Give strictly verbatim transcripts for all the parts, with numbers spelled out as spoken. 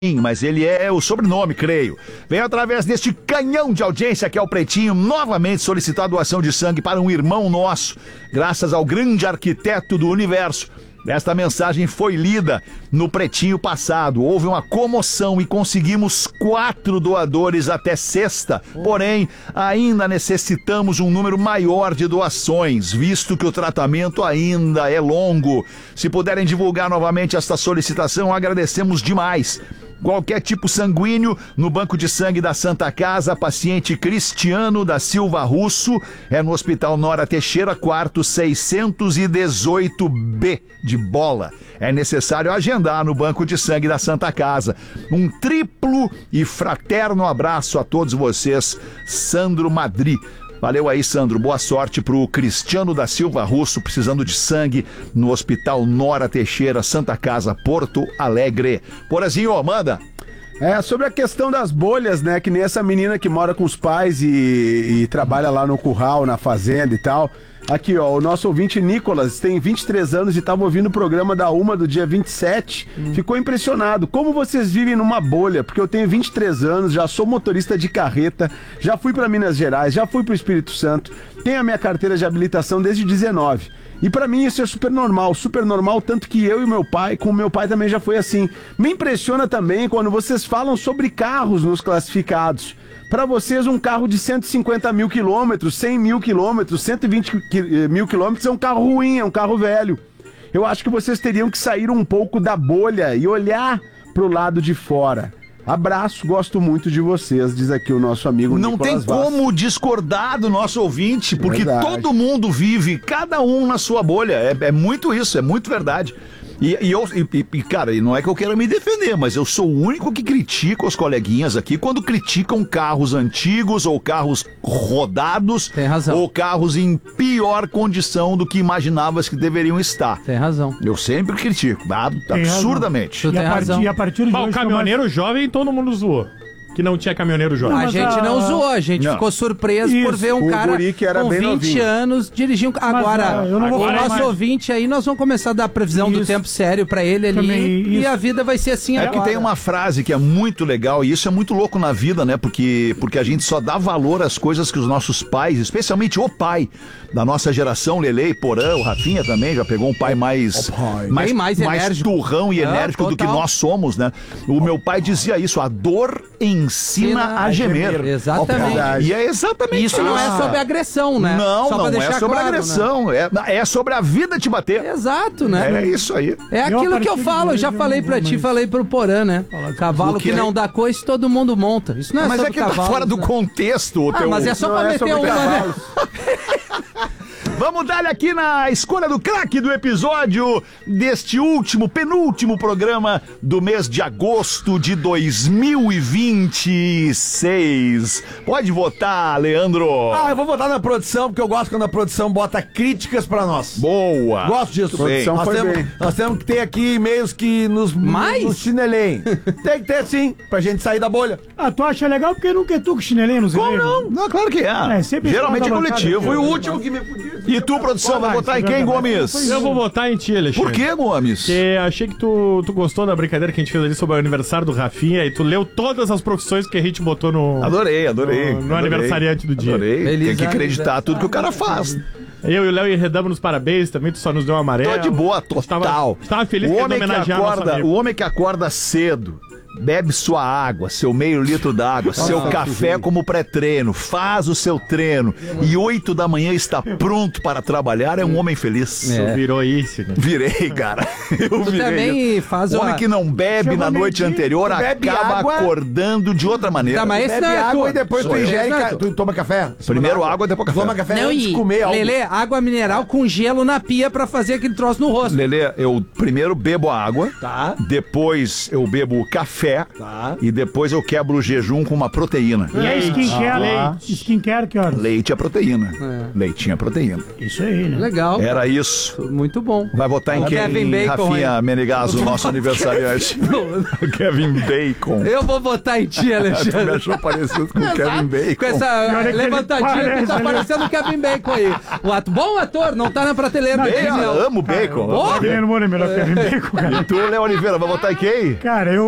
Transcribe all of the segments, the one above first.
mas ele é o sobrenome, creio. Vem através deste canhão de audiência que é o Pretinho, novamente solicitar doação de sangue para um irmão nosso, graças ao grande arquiteto do universo. Esta mensagem foi lida no Pretinho passado. Houve uma comoção e conseguimos quatro doadores até sexta. Porém, ainda necessitamos um número maior de doações, visto que o tratamento ainda é longo. Se puderem divulgar novamente esta solicitação, agradecemos demais. Qualquer tipo sanguíneo, no banco de sangue da Santa Casa, paciente Cristiano da Silva Russo, é no Hospital Nora Teixeira, quarto seiscentos e dezoito B, de bola. É necessário agendar no banco de sangue da Santa Casa. Um triplo e fraterno abraço a todos vocês, Sandro Madri. Valeu aí, Sandro. Boa sorte pro Cristiano da Silva Russo, precisando de sangue, no Hospital Nora Teixeira, Santa Casa, Porto Alegre. Porazinho, manda. É, sobre a questão das bolhas, né, que nem essa menina que mora com os pais e, e trabalha lá no curral, na fazenda e tal. Aqui, ó, o nosso ouvinte Nicolas tem vinte e três anos e estava ouvindo o programa da Uma do dia vinte e sete. Hum. Ficou impressionado. Como vocês vivem numa bolha? Porque eu tenho vinte e três anos, já sou motorista de carreta, já fui para Minas Gerais, já fui para o Espírito Santo, tenho a minha carteira de habilitação desde dezenove. E pra mim isso é super normal, super normal, tanto que eu e meu pai, com o meu pai também já foi assim. Me impressiona também quando vocês falam sobre carros nos classificados. Para vocês, um carro de cento e cinquenta mil quilômetros, cem mil quilômetros, cento e vinte mil quilômetros é um carro ruim, é um carro velho. Eu acho que vocês teriam que sair um pouco da bolha e olhar pro lado de fora. Abraço, gosto muito de vocês, diz aqui o nosso amigo Não Nicolas tem como Vaz. discordar do nosso ouvinte, porque Verdade. todo mundo vive, cada um na sua bolha. É, é muito isso, é muito verdade. E, e, eu, e, e, cara, não é que eu queira me defender, mas eu sou o único que critica os coleguinhas aqui quando criticam carros antigos ou carros rodados. Tem razão. Ou carros em pior condição do que imaginavas que deveriam estar. Tem razão. Eu sempre critico, absurdamente. Tu tem E a, partir, razão. e a partir de Bom, o hoje... caminhoneiro jovem todo mundo zoou. Que não tinha caminhoneiro jovem. A mas gente a- não zoou, a gente Não. ficou surpreso Isso, por ver um o cara guri que era com bem vinte novinho. anos dirigir um carro. Mas, Agora, ah, eu não vou o falar nosso mais. ouvinte aí, nós vamos começar a dar a previsão do Isso. tempo sério pra ele ali Também, e isso. a vida vai ser assim É agora. que tem uma frase que é muito legal, e isso é muito louco na vida, né? Porque, porque a gente só dá valor às coisas que os nossos pais, especialmente o pai da nossa geração, Lele, Porã, o Rafinha também, já pegou um pai mais, mais, Bem mais enérgico. turrão e Ah, enérgico do que total. nós somos, né? O meu pai dizia isso, a dor ensina a gemer. Exatamente. Verdade. E é exatamente Isso não é isso. sobre agressão, né? Não, Só pra não é deixar sobre claro, agressão, é, é sobre a vida te bater. né? Exato, né? É isso aí. É Eu, a aquilo que eu partir de falo, eu hoje, já eu falei não pra vou ti, mais falei pro Porã, né? Cavalo Do que que não é- dá coice, todo mundo monta. Isso não é Mas sobre é que tá cavalo, fora do né? contexto o Ah, teu... mas é só Não pra é meter sobre uma, né? cavalos. Vamos dar escolha aqui na escolha do craque do episódio deste último, penúltimo programa do mês de agosto de dois mil e vinte e seis. Pode votar, Leandro. Ah, eu vou votar na produção, porque eu gosto quando a produção bota críticas pra nós. Boa. Gosto disso. Muito bem. Nós foi temos, bem. nós temos que ter aqui e-mails que nos, Mais? nos chinelem. Tem que ter sim, pra gente sair da bolha. Ah, tu acha legal porque nunca é tu que chinelinho nos Como e-mails. não? Não, claro que é. É, sempre Geralmente é fala da bancada. coletivo. Foi o último que me fudiu. E tu, produção, vai Vai, votar em vai, quem, vai. Gomes? Eu vou votar em ti, Alexandre. Por que, Gomes? Porque achei que tu, tu gostou da brincadeira que a gente fez ali sobre o aniversário do Rafinha e tu leu todas as profissões que a gente botou no, Adorei, adorei. no, no adorei. aniversariante do dia. Adorei. Feliz Tem que ano, acreditar Zé. tudo que o cara faz. Eu e o Léo enredamos nos parabéns também, tu só nos deu uma amarela. Tô de boa, total. Estava, estava feliz o querendo homem que homenagear nosso acorda, amigo. o homem que acorda cedo, bebe sua água, seu meio litro d'água, seu café como pré-treino, faz o seu treino e oito da manhã está pronto para trabalhar, é um homem feliz. Tu É. virou isso, né? Virei, cara. Eu Tu virei. também faz O homem uma- que não bebe Chama na noite mendigo, anterior bebe acaba água. acordando de outra maneira. Tá, mas esse Bebe não é água tu. e depois Sou tu eu. ingere, Não é ca- tu. tu toma café. Primeiro água, depois café. Toma café Não, antes de e comer algo. Lelê, água mineral com gelo na pia pra fazer aquele troço no rosto. Lelê, eu primeiro bebo a água, Tá. depois eu bebo o café Tá. e depois eu quebro o jejum com uma proteína. E a skincare? Ah. Skincare que horas? Leite é proteína. É. Leitinho é proteína. Isso aí, né? Legal. Era isso. Muito bom. Vai votar em O quem? Kevin Bacon, Rafinha hein? Menegaso, nosso aniversariante. Kevin Bacon. Eu vou votar em ti, Tu me Alexandre. achou parecido com o Kevin Com Bacon. essa Pior é que ele levantadinha que parece, tá né? parecendo o Kevin Bacon aí. O ato, bom ator, não tá na prateleira. Ei, dele, não. eu amo bacon. Ó, Guilherme Moura é melhor que Kevin Bacon, cara. E tu, Léo Oliveira, vai votar em quem? Cara, eu vou votar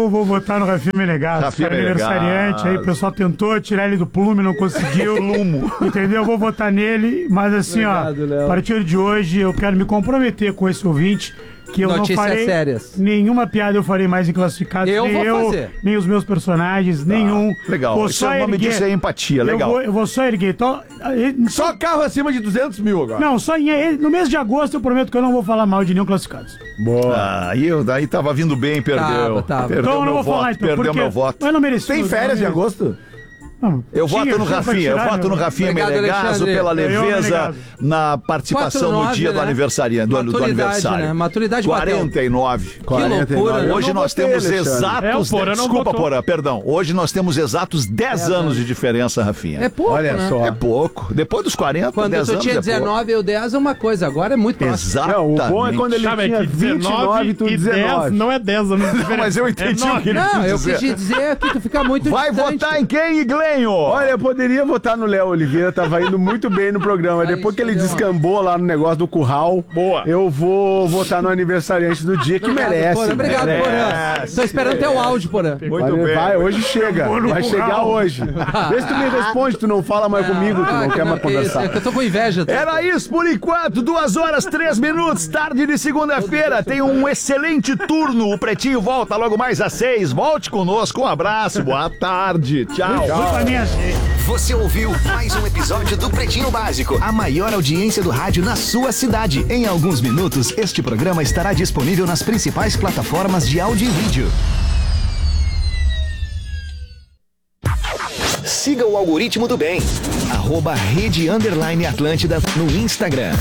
votar no Rafinha Menegasso. Rafinha Cara, aniversariante. Aí o pessoal tentou tirar ele do plume, não conseguiu. Plumo. Entendeu? Eu vou votar nele, mas assim, Obrigado, ó, Léo. a partir de hoje eu quero me comprometer com esse ouvinte que eu Notícias não farei sérias. nenhuma piada eu farei mais em classificados. Eu nem vou eu, fazer. nem os meus personagens, nenhum. Legal. Vou Isso só é o nome erguer. disso é empatia. Eu Legal. vou, eu vou só erguer. Então, eh, Só carro acima de duzentos mil agora. não, só em, eh, no mês de agosto eu prometo que eu não vou falar mal de nenhum classificados. Boa. Ah, aí eu daí tava vindo bem, perdeu. Tava, tava. Perdeu Então eu não meu vou falar voto, então. perdeu porque meu voto. Eu não mereci. Tem férias em agosto? Não, Eu tinha, voto no tinha pra Rafinha, eu tirar, voto no meu. Rafinha Obrigado, Menegasso Alexandre. pela Eu, leveza Menegasso. na participação no quatro, dia nove, do né? aniversário, do, do Maturidade, aniversário. né? Maturidade bateu. quarenta e nove. Que loucura, né? Hoje Eu não nós votei, temos Alexandre. exatos. É, o Porã não Desculpa, votou. Porã, perdão. Hoje nós temos exatos dez anos de diferença, Rafinha. É pouco, Olha né? só. É pouco. Depois dos quarenta, Quando dez tu anos tinha é pouco. dezenove ou dez é uma coisa, agora é muito próximo. Exatamente. Não, o bom é quando ele Sabe, é tinha que vinte e nove e tu e dez dezenove. não é dez anos de diferença. Mas eu entendi é o que ele Não, quis eu dizer. quis dizer que tu fica muito Vai distante. votar em quem, Iglenho? Olha, eu poderia votar no Léo Oliveira, tava indo muito bem no programa. Depois que ele descambou lá no negócio do curral, Boa. eu vou votar no aniversariante do dia, que Obrigado, merece. Porã. Obrigado, merece. Porã. Tô esperando teu áudio, Porã. Muito vai, bem. vai, hoje chega. no Vai curral. chegar hoje. Vê se tu me responde, tu não fala mais comigo, tu não quer mais É conversar. que eu tô com inveja. Era isso por enquanto, duas horas, três minutos, tarde de segunda-feira. Tem um excelente turno. O Pretinho volta logo mais às seis. Volte conosco. Um abraço, boa tarde. Tchau. Pra mim assim. Você ouviu mais um episódio do Pretinho Básico, a maior audiência do rádio na sua cidade. Em alguns minutos, este programa estará disponível nas principais plataformas de áudio e vídeo. Siga o algoritmo do bem. Arroba Rede Underline Atlântida no Instagram.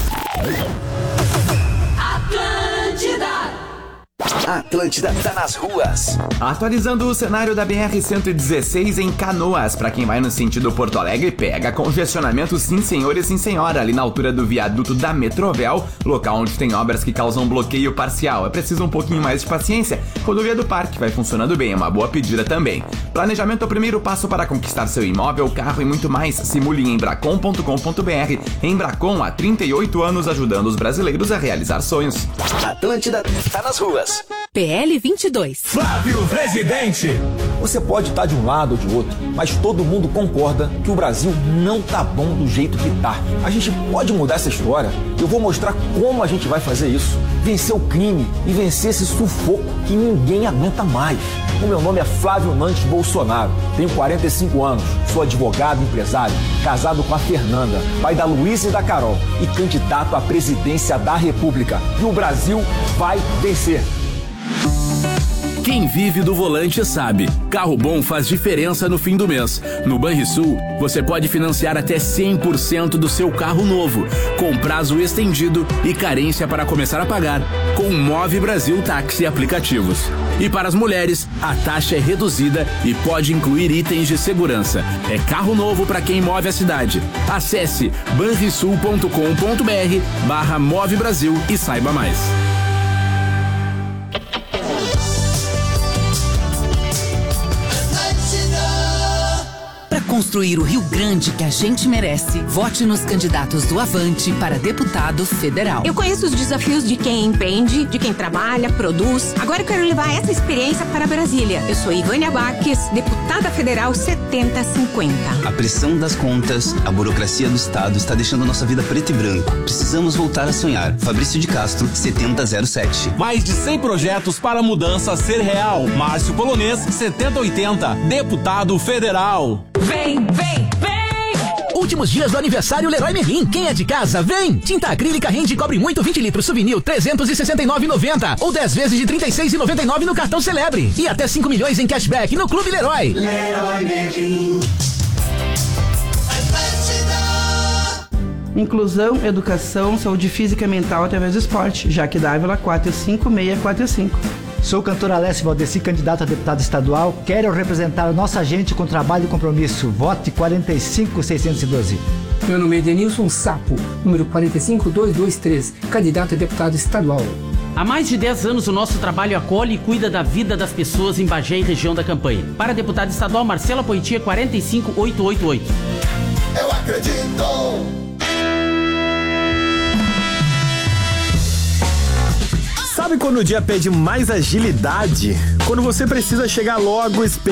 Atlântida tá nas ruas. Atualizando o cenário da B R cento e dezesseis em Canoas. Pra quem vai no sentido Porto Alegre, pega congestionamento sim, senhor e sim, senhora, ali na altura do viaduto da Metrovel, local onde tem obras que causam bloqueio parcial. É preciso um pouquinho mais de paciência. Rodovia do Parque vai funcionando bem, é uma boa pedida também. Planejamento é o primeiro passo para conquistar seu imóvel, carro e muito mais. Simule em embracon ponto com ponto b r. Embracon há trinta e oito anos ajudando os brasileiros a realizar sonhos. Atlântida tá nas ruas. P L vinte e dois. Flávio Presidente. Você pode estar de um lado ou de outro, mas todo mundo concorda que o Brasil não tá bom do jeito que tá. A gente pode mudar essa história. Eu vou mostrar como a gente vai fazer isso. Vencer o crime e vencer esse sufoco que ninguém aguenta mais. O meu nome é Flávio Nantes Bolsonaro. Tenho quarenta e cinco anos, sou advogado e empresário, casado com a Fernanda, pai da Luísa e da Carol e candidato à presidência da República. E o Brasil vai vencer. Quem vive do volante sabe, carro bom faz diferença no fim do mês. No Banrisul, você pode financiar até cem por cento do seu carro novo, com prazo estendido e carência para começar a pagar, com o Move Brasil Táxi Aplicativos. E para as mulheres, a taxa é reduzida e pode incluir itens de segurança. É carro novo para quem move a cidade. Acesse banrisul ponto com ponto b r barra Move Brasil e saiba mais. Construir o Rio Grande que a gente merece. Vote nos candidatos do Avante para deputado federal. Eu conheço os desafios de quem empreende, de quem trabalha, produz. Agora eu quero levar essa experiência para Brasília. Eu sou Ivânia Baques, deputada federal setenta cinquenta. A pressão das contas, a burocracia do Estado está deixando nossa vida preto e branco. Precisamos voltar a sonhar. Fabrício de Castro, setenta zero sete. Mais de cem projetos para a mudança ser real. Márcio Polonês, setenta oitenta. Deputado federal. Vem, vem, vem! Últimos dias do aniversário Leroy Merlin. Quem é de casa, vem! Tinta acrílica Rende cobre muito vinte litros Souvenir trezentos e sessenta e nove reais e noventa centavos ou dez vezes de trinta e seis reais e noventa e nove centavos no cartão Celebre. E até cinco milhões em cashback no Clube Leroy. Leroy Merlin. Inclusão, educação, saúde física e mental através do esporte. Jaque Dávila quatro cinco seis quatro cinco. Sou o cantor Alessio Valdeci, candidato a deputado estadual. Quero representar a nossa gente com trabalho e compromisso. Vote quarenta e cinco seiscentos e doze. Meu nome é Denilson Sapo, número quarenta e cinco duzentos e vinte e três, candidato a deputado estadual. Há mais de dez anos o nosso trabalho acolhe e cuida da vida das pessoas em Bagé e região da campanha. Para deputado estadual, Marcela Poitia, quarenta e cinco oitocentos e oitenta e oito. Eu acredito! Sábado Sabe quando o dia pede mais agilidade? Quando você precisa chegar logo,